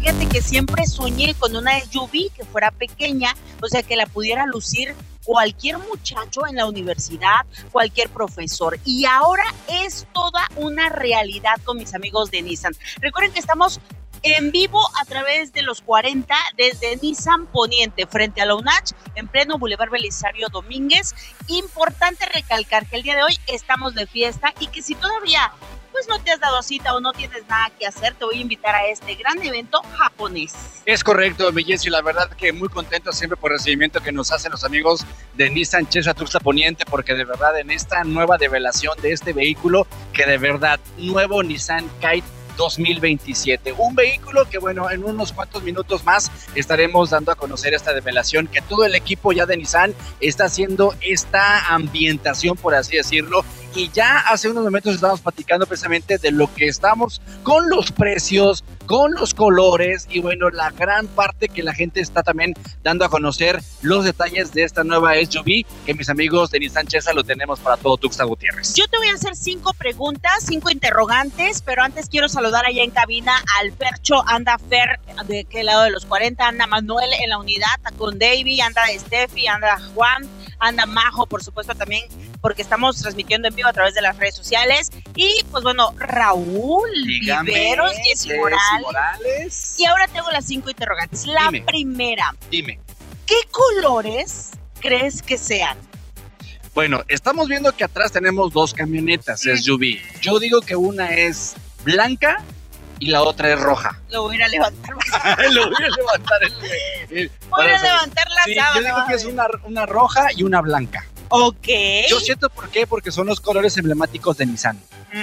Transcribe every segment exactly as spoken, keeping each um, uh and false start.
fíjate que siempre soñé con una S U V que fuera pequeña, o sea, que la pudiera lucir cualquier muchacho en la universidad, cualquier profesor. Y ahora es toda una realidad con mis amigos de Nissan. Recuerden que estamos en vivo a través de los cuarenta desde Nissan Poniente, frente a la UNACH, en pleno Boulevard Belisario Domínguez. Importante recalcar que el día de hoy estamos de fiesta y que si todavía pues no te has dado cita o no tienes nada que hacer, te voy a invitar a este gran evento japonés. Es correcto, mi Jessy, la verdad que muy contento siempre por el recibimiento que nos hacen los amigos de Nissan Cheshire Tuxtla Poniente, porque de verdad en esta nueva revelación de este vehículo, que de verdad, nuevo Nissan Kite dos mil veintisiete, un vehículo que bueno, en unos cuantos minutos más estaremos dando a conocer esta revelación, que todo el equipo ya de Nissan está haciendo esta ambientación, por así decirlo, y ya hace unos momentos estábamos platicando precisamente de lo que estamos con los precios, con los colores y bueno, la gran parte que la gente está también dando a conocer los detalles de esta nueva S U V que mis amigos de Nissan Cheshire lo tenemos para todo Tuxtla Gutiérrez. Yo te voy a hacer cinco preguntas, cinco interrogantes, pero antes quiero saludar allá en cabina al Fercho, anda Fer de aquel lado de los cuarenta, anda Manuel en la unidad con Davey, anda Steffi, anda Juan, anda Majo, por supuesto también, porque estamos transmitiendo en vivo a través de las redes sociales. Y pues bueno, Raúl Dígame, Viveros, Jessy Morales. Morales. Y ahora tengo las cinco interrogantes. La Dime. primera, Dime. ¿qué colores crees que sean? Bueno, estamos viendo que atrás tenemos dos camionetas S U V. Yo digo que una es blanca y la otra es roja. Lo voy a ir a levantar. Lo voy a levantar. El, el, voy a levantar la sí, sábana. yo digo que es una, una roja y una blanca. Ok. Yo siento por qué, porque son los colores emblemáticos de Nissan.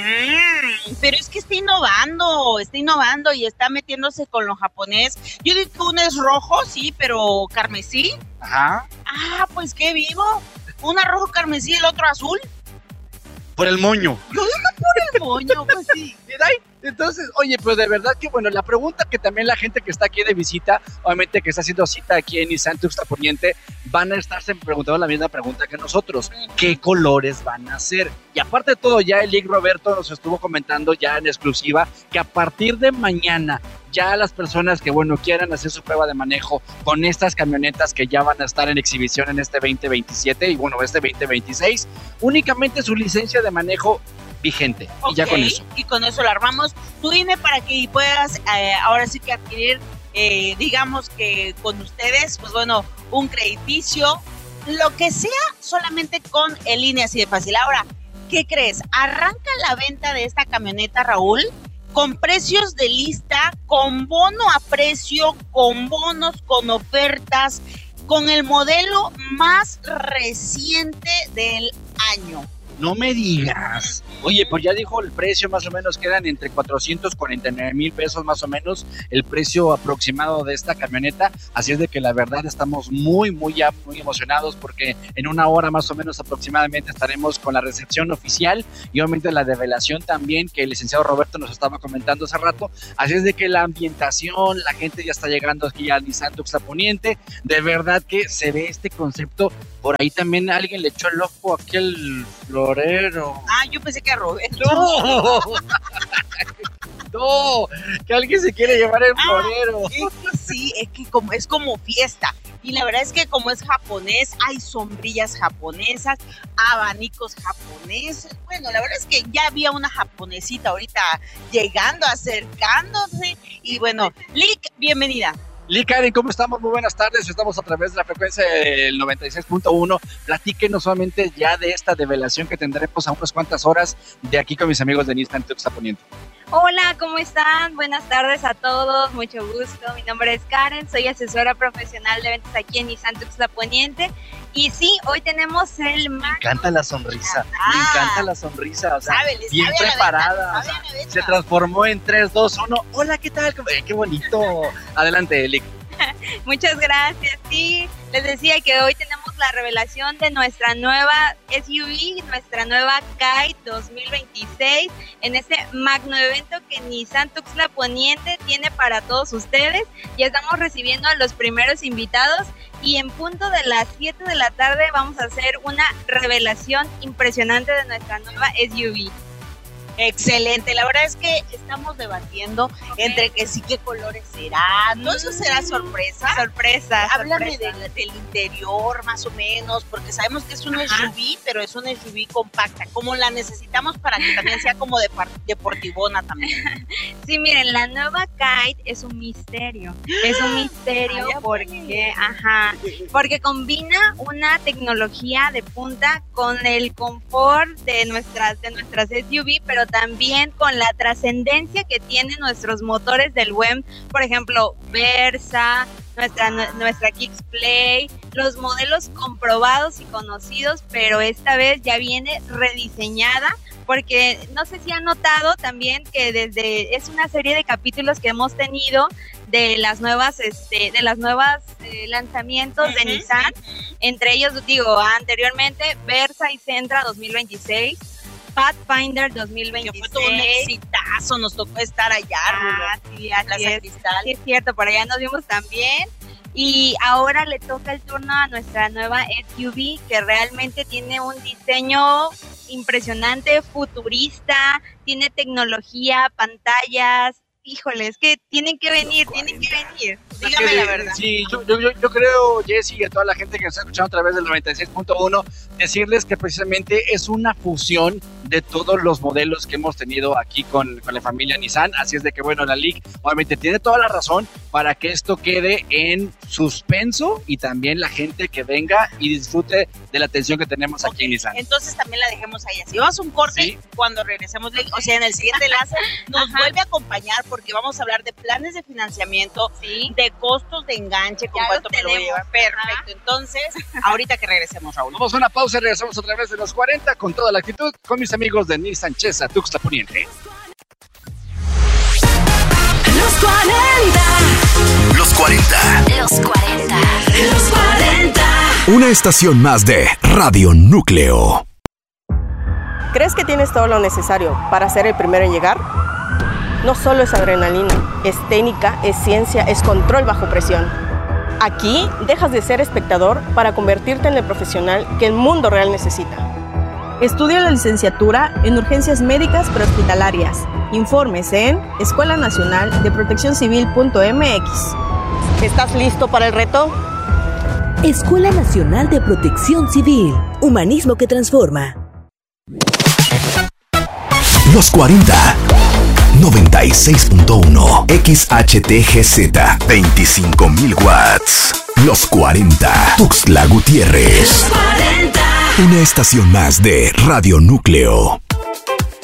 Mm, pero es que está innovando, está innovando y está metiéndose con lo japonés. Yo digo que uno es rojo, sí, pero carmesí. Ajá. Ah, pues qué vivo. Una rojo carmesí, el otro azul. Por el moño. Yo digo por el moño, pues sí. Entonces, oye, pues de verdad que bueno, la pregunta que también la gente que está aquí de visita, obviamente que está haciendo cita aquí en Nissan Tuxtla Poniente, van a estarse preguntando la misma pregunta que nosotros. ¿Qué colores van a ser? Y aparte de todo, ya el Lick Roberto nos estuvo comentando ya en exclusiva que a partir de mañana, ya las personas que, bueno, quieran hacer su prueba de manejo con estas camionetas que ya van a estar en exhibición en este veinte veintisiete y bueno, este veinte veintiséis, únicamente su licencia de manejo vigente. Okay, y ya con eso. Y con eso lo armamos. Tú dime para que puedas eh, ahora sí que adquirir, eh, digamos que con ustedes, pues bueno, un crediticio, lo que sea, solamente con el I N E así de fácil. Ahora, ¿qué crees? Arranca la venta de esta camioneta, Raúl, con precios de lista, con bono a precio, con bonos, con ofertas, con el modelo más reciente del año. No me digas. Oye, pues ya dijo el precio, más o menos quedan entre cuatrocientos cuarenta y nueve mil pesos más o menos el precio aproximado de esta camioneta, así es de que la verdad estamos muy, muy, ya muy emocionados porque en una hora más o menos aproximadamente estaremos con la recepción oficial y obviamente la revelación también que el licenciado Roberto nos estaba comentando hace rato, así es de que la ambientación, la gente ya está llegando aquí a Nissan Tuxtla Poniente, de verdad que se ve este concepto, por ahí también alguien le echó el ojo a aquel florero. Ah, yo pensé que a Roberto. No, no, que alguien se quiere llevar el florero. Ah, es que sí, es que como, es como fiesta. Y la verdad es que como es japonés, hay sombrillas japonesas, abanicos japoneses. Bueno, la verdad es que ya había una japonesita ahorita llegando, acercándose. Y bueno, Lick, bienvenida. Lee Karen, ¿cómo estamos? Muy buenas tardes, estamos a través de la frecuencia del noventa y seis punto uno. Platíquenos solamente ya de esta revelación que tendremos a unas cuantas horas de aquí con mis amigos de Nissan Tuxtla Poniente. Hola, ¿cómo están? Buenas tardes a todos, mucho gusto. Mi nombre es Karen, soy asesora profesional de ventas aquí en Nissan Tuxtla Poniente. Y sí, hoy tenemos el... Me encanta la sonrisa, ah, me encanta la sonrisa, o sea, sabe, bien sabe preparada, o sea, se transformó en tres, dos, uno. Hola, ¿qué tal? ¡Qué bonito! Adelante, Lick. Muchas gracias. Sí, les decía que hoy tenemos la revelación de nuestra nueva S U V, nuestra nueva Kite dos mil veintiséis, en este magno evento que Nissan Tuxtla Poniente tiene para todos ustedes. Ya estamos recibiendo a los primeros invitados y en punto de las siete de la tarde vamos a hacer una revelación impresionante de nuestra nueva S U V. Excelente, la verdad es que estamos debatiendo okay. entre que sí, qué colores serán, todo eso será sorpresa. Sorpresa. Háblame sorpresa. De, del interior más o menos, porque sabemos que es una Ajá. S U V, pero es una S U V compacta, como la necesitamos para que también sea como de deportivona también. Sí, miren, la nueva Kite es un misterio, es un misterio Ay, porque, ajá, porque combina una tecnología de punta con el confort de nuestras, de nuestras S U V, pero también con la trascendencia que tienen nuestros motores del W E M, por ejemplo, Versa, nuestra, nuestra Kicks Play, los modelos comprobados y conocidos, pero esta vez ya viene rediseñada, porque no sé si han notado también que desde, es una serie de capítulos que hemos tenido de las nuevas, este, de las nuevas eh, lanzamientos uh-huh, de Nissan, uh-huh. entre ellos, digo, anteriormente, Versa y Sentra dos mil veintiséis, Pathfinder dos mil veintiséis. Que fue todo un exitazo, nos tocó estar allá. Ah, sí, así es. Sí, es cierto, por allá nos vimos también. Y ahora le toca el turno a nuestra nueva S U V, que realmente tiene un diseño impresionante, futurista, tiene tecnología, pantallas. Híjole, es que tienen que venir, tienen que venir. Dígame la verdad. Sí, yo, yo, yo creo, Jessy, y a toda la gente que nos está escuchando a través del noventa y seis punto uno, decirles que precisamente es una fusión de todos los modelos que hemos tenido aquí con, con la familia Nissan. Así es de que, bueno, la Lic obviamente tiene toda la razón para que esto quede en suspenso y también la gente que venga y disfrute de la atención que tenemos aquí okay. en Nissan. Entonces también la dejemos ahí así. Vamos a un corte ¿Sí? cuando regresemos, o sea, en el siguiente enlace nos Ajá. vuelve a acompañar porque vamos a hablar de planes de financiamiento, ¿Sí? de costos de enganche, con cuánto me lo voy a llevar. Perfecto, Ajá. entonces, ahorita que regresemos, Raúl. Vamos a una pausa y regresamos otra vez de los cuarenta con toda la actitud con mis amigos de Nissan Chesa Tuxtla Poniente. Los cuarenta. Los cuarenta. Los cuarenta. Los cuarenta. Una estación más de Radio Núcleo. ¿Crees que tienes todo lo necesario para ser el primero en llegar? No solo es adrenalina, es técnica, es ciencia, es control bajo presión. Aquí dejas de ser espectador para convertirte en el profesional que el mundo real necesita. Estudia la licenciatura en urgencias médicas prehospitalarias. Informes en escuela nacional de protección civil punto m x. ¿Estás listo para el reto? Escuela Nacional de Protección Civil. Humanismo que transforma. Los cuarenta. noventa y seis punto uno X H T G Z veinticinco mil watts. Los cuarenta. Tuxtla Gutiérrez. Los cuarenta. Una estación más de Radio Núcleo.